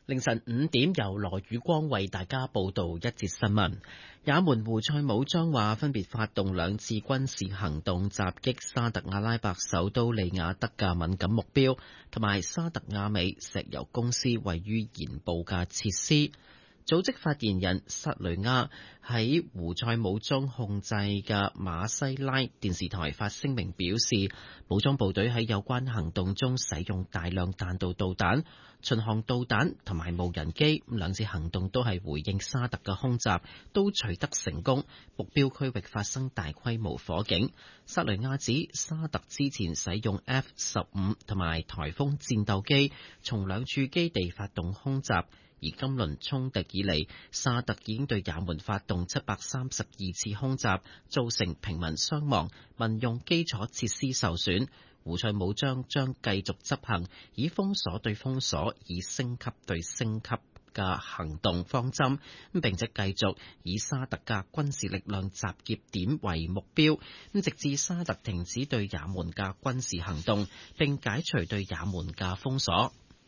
凌晨5點，由羅宇光為大家報道一節新聞。也門胡塞武裝話分別發動2次軍事行動，襲擊沙特阿拉伯首都利雅得嘅敏感目標，同埋沙特阿美石油公司位於鹽部嘅設施。組織發言人薩雷亞喺胡塞武裝控制嘅馬西拉電視台發聲明表示，武裝部隊喺有關行動中使用大量彈道導彈、巡航導彈同埋無人機，2次行動都係回應沙特嘅空襲，都取得成功，目標區域發生大規模火警。薩雷亞指沙特之前使用 F-15 同埋颱風戰鬥機從2處基地發動空襲。而今輪衝突以嚟，沙特已經對也門發動732次空襲，造成平民傷亡、民用基礎設施受損。胡塞武裝將繼續執行以封鎖對封鎖、以升級對升級嘅行動方針，並且繼續以沙特嘅軍事力量集結點為目標，直至沙特停止對也門嘅軍事行動，並解除對也門嘅封鎖。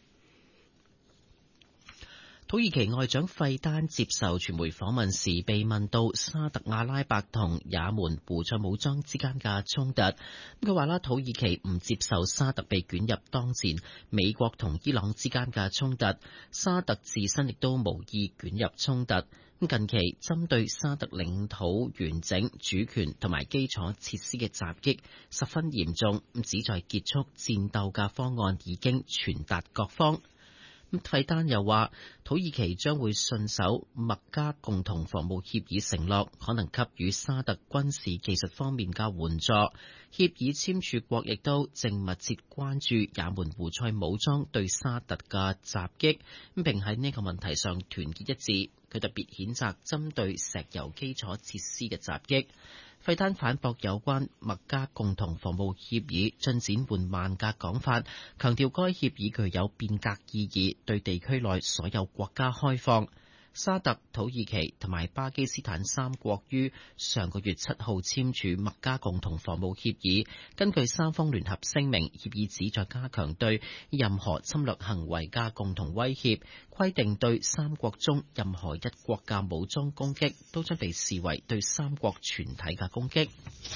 土耳其外長費丹接受傳媒訪問時，被問到沙特阿拉伯同也門胡塞武裝之間嘅衝突，佢話啦，土耳其唔接受沙特被捲入當前美國同伊朗之間嘅衝突，沙特自身亦都無意捲入衝突。近期針對沙特領土完整、主權同埋基礎設施嘅襲擊十分嚴重，旨在結束戰鬥嘅方案已經傳達各方。費丹又話，土耳其將會信守麥加共同防務協議承諾，可能給予沙特軍事技術方面嘅援助。協議簽署國亦都正密切關注也門胡塞武裝對沙特嘅襲擊，並喺呢個問題上團結一致。佢特別譴責針對石油基礎設施嘅襲擊。費丹反駁有關麥加共同防務協議進展緩慢嘅講法，強調該協議具有變革意義，對地區內所有國家開放。沙特、土耳其同埋巴基斯坦3國於上個月7號簽署麥加共同防務協議。根據3方聯合聲明，協議旨在加強對任何侵略行為嘅共同威脅，規定對3國中任何一國嘅武裝攻擊都將被視為對3國全體嘅攻擊。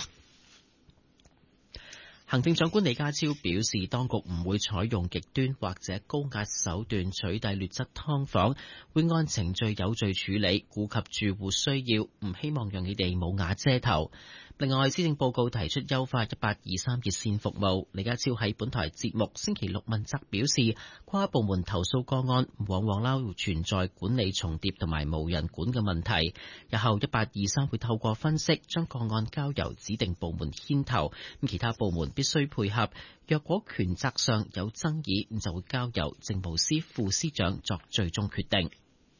行政長官李家超表示，當局唔會採用極端或者高壓手段取締劣質劏房，會按程序有序處理，顧及住戶需要，唔希望讓你哋冇瓦遮頭。另外，施政報告提出優化1823熱線服務。李家超喺本台節目星期六問責表示，跨部門投訴個案往往存在管理重疊同埋無人管嘅問題。日後1823會透過分析，將個案交由指定部門牽頭，其他部門必須配合。若果權責上有爭議，就會交由政務司副司長作最終決定。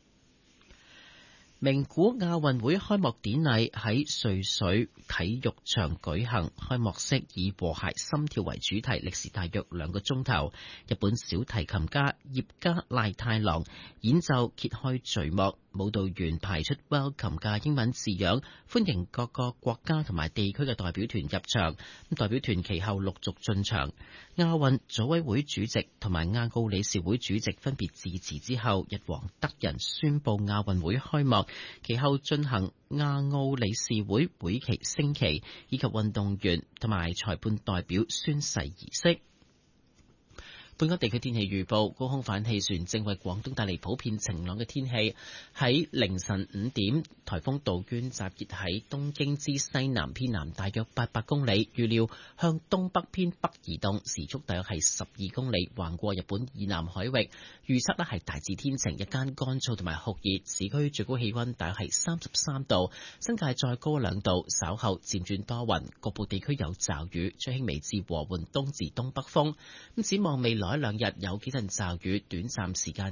名古亞運會開幕典禮喺瑞水體育場舉行，開幕式以和諧心跳為主題，歷時大約2個鐘頭。日本小提琴家葉加賴太郎演奏揭開序幕，舞蹈員排出 Welcome 嘅英文字樣，歡迎各個國家同埋地區嘅代表團入場。代表團其後陸續進場。亞運組委會主席同埋亞奧理事會主席分別致辭之後，日皇德仁宣布亞運會開幕。其後進行亞奧理事會會期升旗，以及運動員同埋裁判代表宣誓儀式。本港地區天氣預報，高空反氣旋正為廣東帶嚟普遍晴朗嘅天氣。喺凌晨5點，颱風杜鵑集結喺東京之西南偏南大約800公里，預料向東北偏北移動，時速大約係12公里，橫過日本以南海域。預測係大致天晴，日間乾燥同埋酷熱，市區最高氣溫大約係33度，新界再高2度。稍後漸轉多雲，局部地區有驟雨，吹輕微至和緩東至東北風。展望未來1-2日有幾陣驟雨，短暫時間